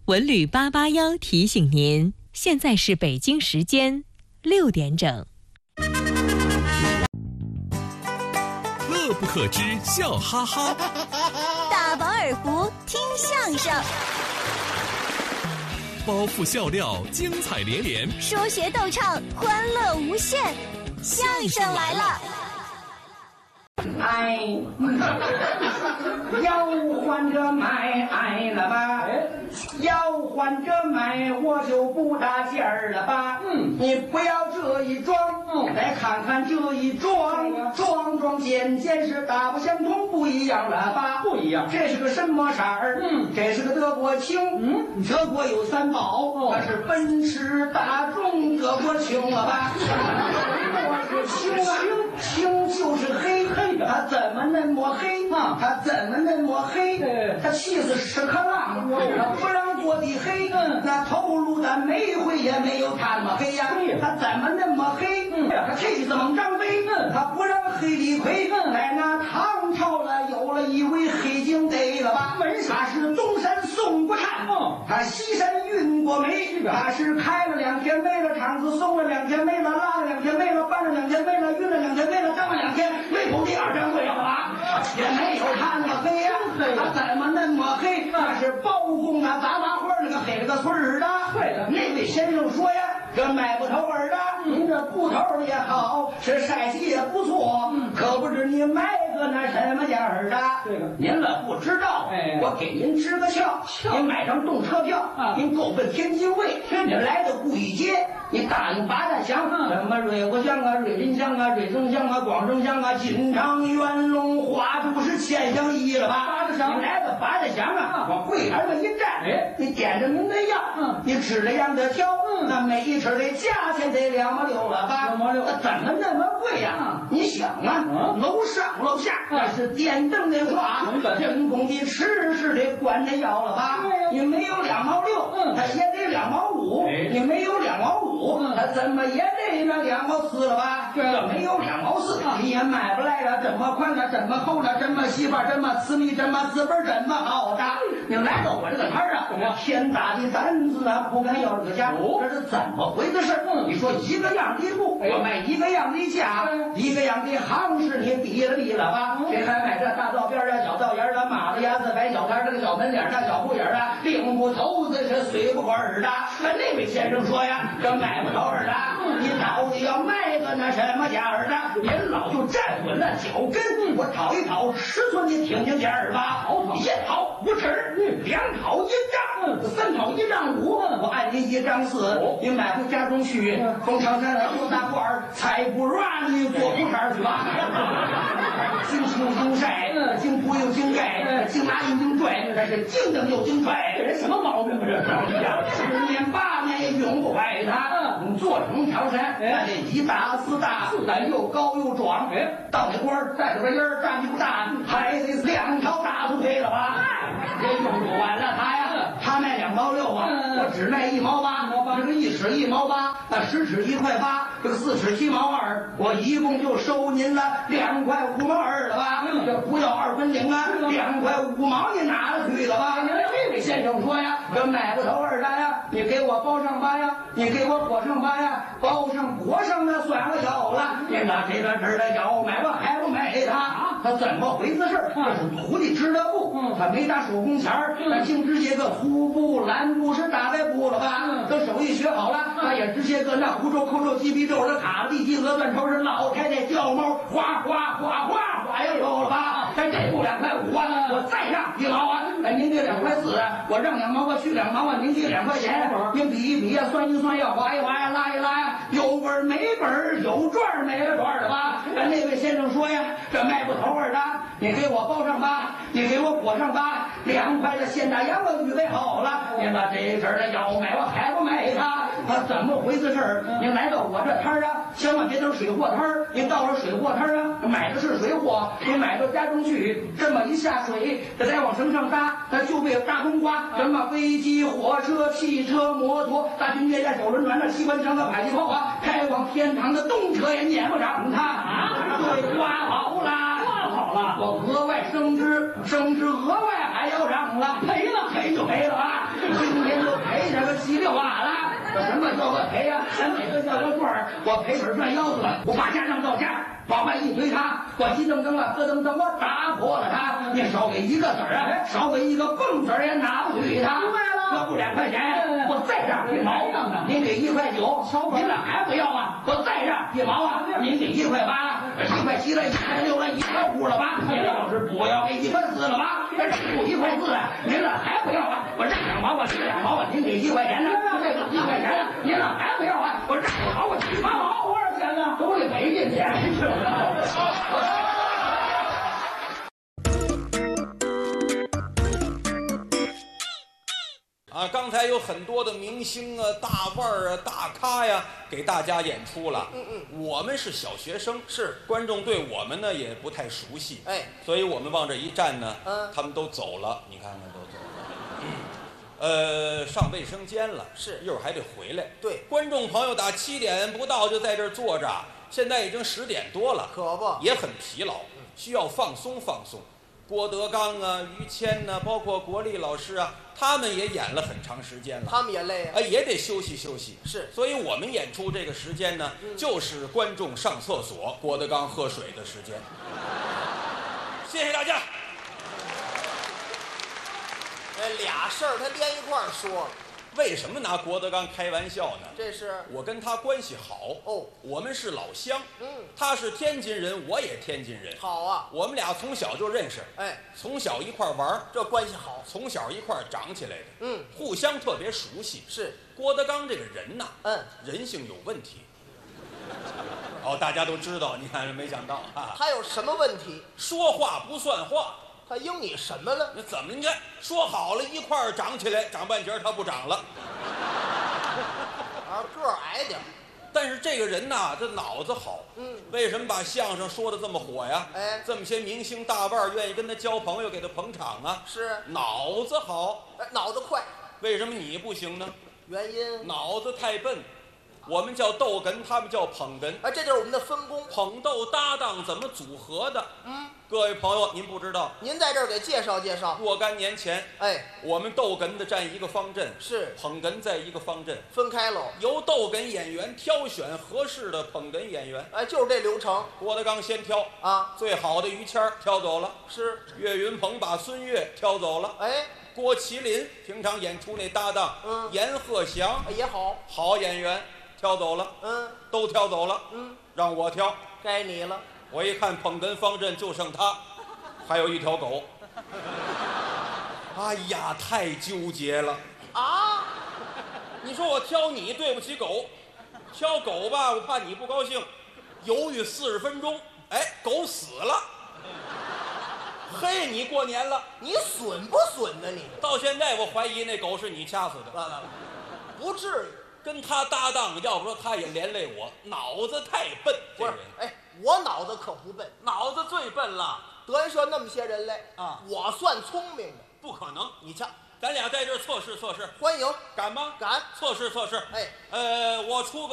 文旅881提醒您，现在是北京时间6点整。 乐不可支，笑哈哈； 大饱耳福，听相声； 包袱笑料，精彩连连； 说学逗唱，欢乐无限。相声来了！ 哎，要换着买了吧？要换着买，我就不搭劲儿了吧？你不要这一装，来看看这一装，装件是大不相同，不一样了吧？不一样。这是个什么色儿？这是个德国青。德国有3宝，它是奔驰、大众、德国青了吧？我是青啊，青就是黑。他怎么那么黑？他怎么那么黑？他气死屎壳郎，他不让过的黑。那投入的煤灰也没有他那么黑呀。他怎么那么黑？他气死猛张飞，他不让黑李逵。在那唐朝了，有了一位黑警队了吧？他是东山宋国汉，他西山运过煤，他是开了2天煤了，厂子送了2天煤了，拉了2天煤了，搬了2天煤了，运了2天煤了，张了2天，没土地2掌柜了吧？也没有他那么黑呀，他怎么那么黑？他是包公啊，杂花花那个黑了个村儿的。那位先生说呀，这买不头儿的，您这布头也好，是晒洗也不错，可不知你买个那什么价儿的？您了不知道，我给您支个窍，您买张动车票，您够奔天津卫，您来到故意街，你答应8大乡，什么瑞国乡啊、瑞林乡啊、瑞增乡啊、广正乡啊、金昌、元龙、花都是千乡一了吧？你来到8大乡啊，往柜台上一站，你点着您的药，你指着样的挑，那每一尺的价钱得2毛6了吧？2毛6，怎么那么贵呀？你想啊，楼上楼下那是电灯的话，人工的吃是得管它要了吧？你没有2毛6，它也得2毛5，你没有2毛5，它怎么也得那2毛4了吧？这没有2毛4，你也买不来了。这么宽了，这么厚了，这么细吧，这么私密，这么资本，这么好的。你来到我这个摊儿啊，天大的胆子啊，不敢要这个价，这是怎么回事？你说一个样的布，我卖一个样的价，一个样的行市，你比了吧？谁还买这大道边啊、小道沿的、马子牙子、白小摊这个小门脸的、小布眼的、领布头子是随不过耳的。那位先生说呀，这买不着耳的，你到底要卖个那什么价儿的？您老就站稳了脚跟，我讨一讨尺寸，你听听价儿吧。1讨5尺，2讨1丈，3讨1丈5，我按您1丈4，您买回家中去，从长山来做大褂，才不让你做裤衩去吧。经清经晒，经铺又经盖，经拉又经拽，这是经蹬又经拽，这人什么毛病啊？这10年8年也用不坏它，做成条山，那得1大4大，4大又高又壮，到那官带着个烟儿，站起不大，还得2条大粗腿了吧？这用不完了他呀，他卖2毛6啊，我只卖1毛8，这个1尺1毛8，那10尺1块8，这个4尺7毛2，我一共就收您了2块5毛2了吧？这不要2分领啊，2块5毛你拿了去了吧？这位先生说呀，这买不头2单呀，你给我包上8呀，你给我裹上8呀，包上裹上那算了有了，你拿这个这的要买我还不买他？他怎么回事？这是徒弟织的布，他没打手工钱儿，他净织些个粗布、蓝布是大白布了吧？等手艺学好了，他也织些个那胡皱、扣皱、鸡皮皱的卡地鸡鹅断头是老太太掉毛，哗哗哗哗哗也有了吧？这布2块5啊，我再让1毛啊，您给2块4，我让2毛，我去2毛啊，您给2块钱，您比一比呀，算一算呀，划一划呀，拉一拉呀，有本没本，有赚没了赚的吧？那位先生说呀，这卖不头的，你给我包上8，你给我裹上8，2块的现大洋我预备好了，您把这事儿的要买我还不买他？他怎么回事？您来到我这摊儿啊，千万别等水货摊儿，您到了水货摊儿啊，买的是水货，您买到家中去，这么一下水，这再往绳上搭，它就被大冬瓜，什么飞机、火车、汽车、摩托、大军舰、小轮船、那机关枪和迫击炮啊，开往天堂的动车也撵不上它啊！对，刮好了，我额外升职额外还要涨了，赔就赔了啊！今天赔呀！咱每个叫个段我赔本赚腰子了，我把家当照家，往外一推他，我急噔噔了，咯噔噔，我打破了他。你少给一个子儿啊，少给一个蹦子儿也拿不去他。要不2块钱，我再让1毛，您给1块9，您咋还不要啊？我再让1毛啊，您给1块8，1块7了，1块6了，1块5了吧？您要是不要给1块4了吧？这不1块4了，您咋还不要啊？我让2毛，我给2毛啊，您给1块钱呢？这个1块钱呢，您咋还不要啊？我让2毛，我7毛，多少钱呢？都得赔进钱去了。 啊，刚才有很多的明星啊、大腕儿啊、大咖呀，给大家演出了。我们是小学生， 是观众对我们呢也不太熟悉， 哎， 所以我们往这一站呢，他们都走了，你看看都走了。上卫生间了， 是一会儿还得回来。 对， 观众朋友打7点不到就在这儿坐着，现在已经10点多了， 可不也很疲劳，需要放松放松。郭德纲啊、于谦呐、包括国立老师啊，他们也演了很长时间了， 他们也累啊， 也得休息休息。 是， 所以我们演出这个时间呢，就是观众上厕所、郭德纲喝水的时间。谢谢大家。 俩事儿他连一块儿说， 为什么拿郭德纲开玩笑呢？ 这是我跟他关系好哦， 我们是老乡，他是天津人，我也天津人， 好啊， 我们俩从小就认识， 哎， 从小一块玩， 这关系好， 从小一块长起来的，互相特别熟悉。 是郭德纲这个人呐，人性有问题。哦，大家都知道，你看没想到啊， 他有什么问题？ 说话不算话。 他应你什么了？ 那怎么？你看说好了一块儿长起来，长半截他不长了， 个儿矮点。 但是这个人呐，这脑子好。为什么把相声说的这么火呀？ 哎， 这么些明星大腕愿意跟他交朋友，给他捧场啊。 是， 脑子好。 脑子快。 为什么你不行呢？ 原因？ 脑子太笨。我们叫逗哏，他们叫捧哏。 这就是我们的分工。 捧逗搭档怎么组合的？各位朋友，您不知道， 您在这儿给介绍介绍。 若干年前，我们逗哏的站一个方阵， 是捧哏在一个方阵， 分开喽。 由逗哏演员挑选合适的捧哏演员。 就是这流程。 郭德纲先挑啊， 最好的于谦挑走了， 是岳云鹏把孙越挑走了。郭麒麟平常演出那搭档，阎鹤祥也好， 好演员。挑走了，都挑走了，让我挑， 该你了。 我一看捧哏方阵就剩他，还有一条狗。哎呀，太纠结了啊！ 你说我挑你对不起狗，挑狗吧，我怕你不高兴，犹豫40分钟，狗死了。嘿，你过年了， 你损不损呢？你到现在我怀疑那狗是你掐死的。 不至于。 跟他搭档，要不说他也连累我，脑子太笨。这人， 我脑子可不笨， 脑子最笨了。 德云社那么些人来啊，我算聪明的。 不可能， 你瞧， 咱俩在这儿测试测试， 欢迎， 敢吗？ 敢， 测试测试。 我出个。